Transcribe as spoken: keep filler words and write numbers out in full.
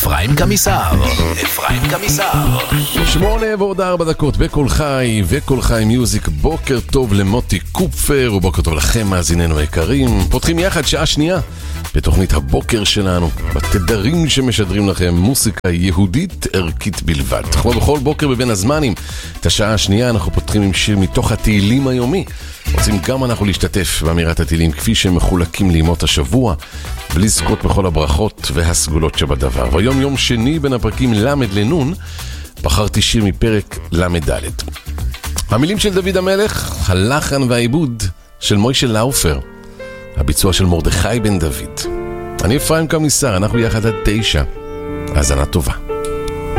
אפרים קמיסר, אפרים קמיסר. שמונה ועוד ארבע דקות בכל חי וכל חי מיוזיק. בוקר טוב למוטי קופפר ובוקר טוב לכם מאזיננו היקרים. פותחים יחד שעה שנייה בתוכנית הבוקר שלנו, בתדרים שמשדרים לכם מוסיקה יהודית ערכית בלבד. כמו בכל בוקר בבין הזמנים, את השעה השנייה אנחנו פותחים עם שיר מתוך התהילים היומי. רוצים גם אנחנו להשתתף באמירת התהילים כפי שמחולקים לימות השבוע ולזכות בכל הברכות והסגולות שבדבר. והיום יום שני בין הפרקים למד לנון, בחרתי שיר מפרק למד ד'. המילים של דוד המלך, הלחן והעיבוד של מוישה לאופר, הביצוע של מרדכי בן דוד. אני אפרים קמיסר, אנחנו יחד עד תשע. האזנה טובה.